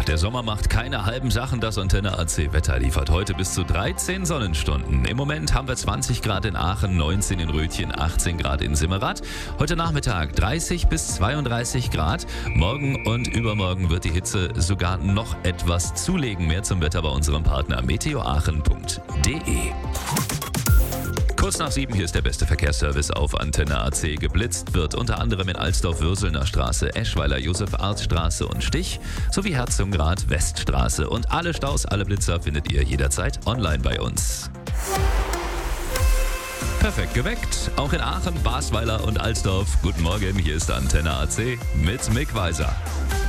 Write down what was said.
Der Sommer macht keine halben Sachen. Das Antenne AC Wetter liefert heute bis zu 13 Sonnenstunden. Im Moment haben wir 20 Grad in Aachen, 19 in Rötchen, 18 Grad in Simmerath. Heute Nachmittag 30 bis 32 Grad. Morgen und übermorgen wird die Hitze sogar noch etwas zulegen. Mehr zum Wetter bei unserem Partner meteoaachen.de. Kurz nach 7, hier ist der beste Verkehrsservice auf Antenne AC. Geblitzt wird unter anderem in Alsdorf-Würselner Straße, Eschweiler Josef-Arz-Straße und Stich sowie Herzogenrath-Weststraße. Und alle Staus, alle Blitzer findet ihr jederzeit online bei uns. Perfekt geweckt. Auch in Aachen, Basweiler und Alsdorf. Guten Morgen, hier ist Antenne AC mit Mick Weiser.